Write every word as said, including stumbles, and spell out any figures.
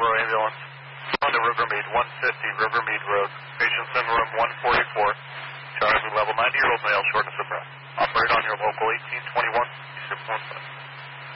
Ambulance. On to Rivermead, one fifty Rivermead Road. Patient's in room one forty-four.